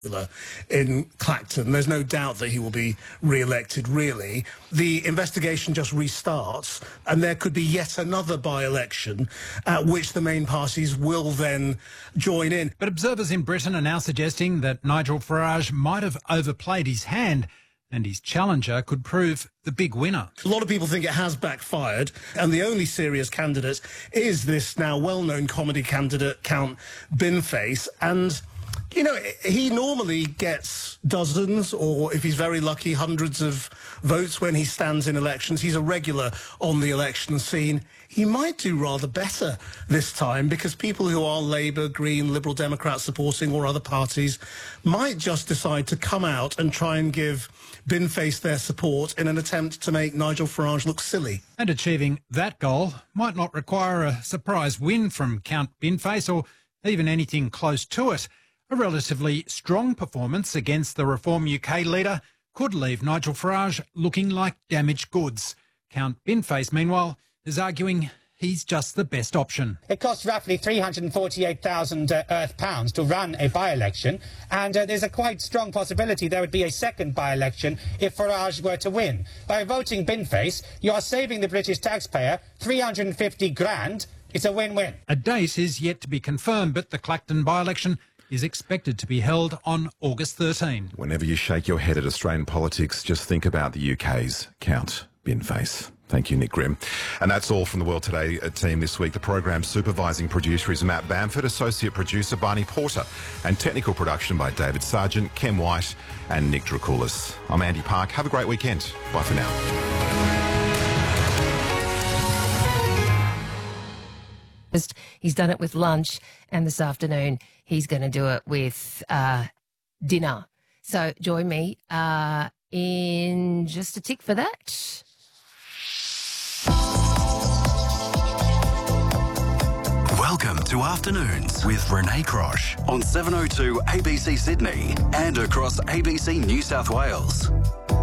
in Clacton. There's no doubt that he will be re-elected, really. The investigation just restarts, and there could be yet another by-election at which the main parties will then join in. But observers in Britain are now suggesting that Nigel Farage might have overplayed his hand and his challenger could prove the big winner. A lot of people think it has backfired, and the only serious candidate is this now well-known comedy candidate, Count Binface, and you know, he normally gets dozens, or if he's very lucky, hundreds of votes when he stands in elections. He's a regular on the election scene. He might do rather better this time because people who are Labour, Green, Liberal Democrats supporting or other parties might just decide to come out and try and give Binface their support in an attempt to make Nigel Farage look silly. And achieving that goal might not require a surprise win from Count Binface or even anything close to it. A relatively strong performance against the Reform UK leader could leave Nigel Farage looking like damaged goods. Count Binface, meanwhile, is arguing he's just the best option. It costs roughly £348,000 pounds to run a by-election, and there's a quite strong possibility there would be a second by-election if Farage were to win. By voting Binface, you are saving the British taxpayer 350 grand. It's a win-win. A date is yet to be confirmed, but the Clacton by-election is expected to be held on August 13. Whenever you shake your head at Australian politics, just think about the UK's Count Binface. Thank you, Nick Grimm. And that's all from the World Today team this week. The program's supervising producer is Matt Bamford, associate producer Barney Porter, and technical production by David Sargent, Ken White and Nick Dracoulis. I'm Andy Park. Have a great weekend. Bye for now. He's done it with lunch, and this afternoon he's going to do it with dinner. So join me in just a tick for that. Welcome to Afternoons with Renee Crosh on 702 ABC Sydney and across ABC New South Wales.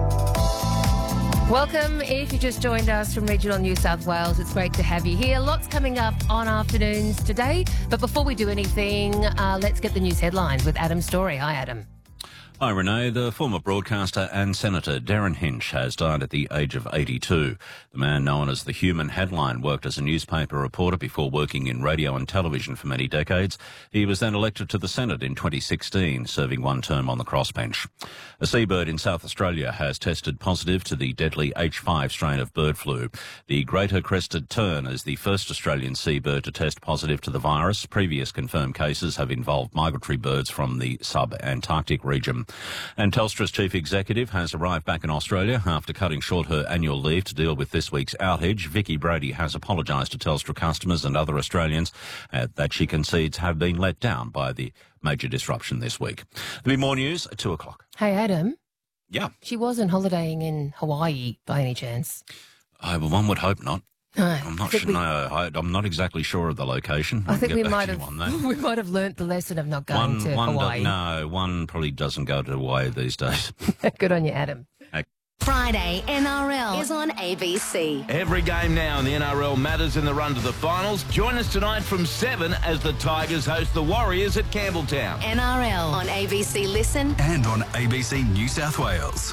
Welcome. If you just joined us from regional New South Wales, it's great to have you here. Lots coming up on Afternoons today. But before we do anything, let's get the news headlines with Adam Story. Hi, Adam. Hi, Renee. The former broadcaster and Senator Darren Hinch has died at the age of 82. The man known as the Human Headline worked as a newspaper reporter before working in radio and television for many decades. He was then elected to the Senate in 2016, serving one term on the crossbench. A seabird in South Australia has tested positive to the deadly H5 strain of bird flu. The greater crested tern is the first Australian seabird to test positive to the virus. Previous confirmed cases have involved migratory birds from the sub-Antarctic region. And Telstra's chief executive has arrived back in Australia after cutting short her annual leave to deal with this week's outage. Vicky Brady has apologised to Telstra customers and other Australians that she concedes have been let down by the major disruption this week. There'll be more news at 2 o'clock. Hey, Adam. Yeah. She wasn't holidaying in Hawaii by any chance? Well, one would hope not. No, I'm not sure. I'm not exactly sure of the location. I think we might have learnt the lesson of not going to Hawaii. One probably doesn't go to Hawaii these days. Good on you, Adam. Friday NRL is on ABC. Every game now in the NRL matters in the run to the finals. Join us tonight from 7 as the Tigers host the Warriors at Campbelltown. NRL on ABC Listen and on ABC New South Wales.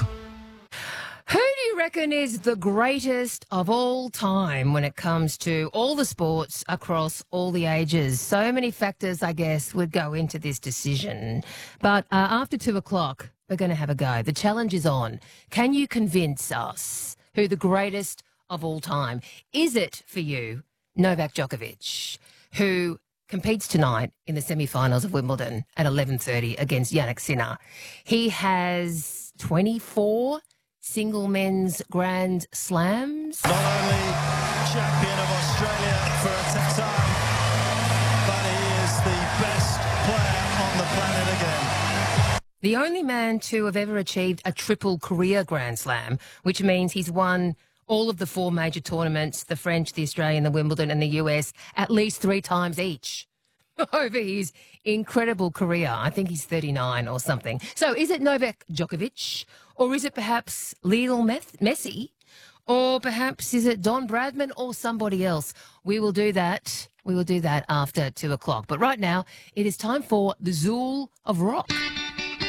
Who do you reckon is the greatest of all time when it comes to all the sports across all the ages? So many factors, I guess, would go into this decision. But after 2 o'clock, we're going to have a go. The challenge is on. Can you convince us who the greatest of all time? Is it, for you, Novak Djokovic, who competes tonight in the semi-finals of Wimbledon at 11:30 against Jannik Sinner? He has 24 single men's Grand Slams. Not only champion of Australia for a time, but he is the best player on the planet again. The only man to have ever achieved a triple career Grand Slam, which means he's won all of the 4 major tournaments, the French, the Australian, the Wimbledon and the US, at least 3 times each over his incredible career. I think he's 39 or something. So is it Novak Djokovic, or is it perhaps Lionel Messi, or perhaps is it Don Bradman or somebody else? We will do that. We will do that after 2 o'clock. But right now, it is time for the Zool of Rock.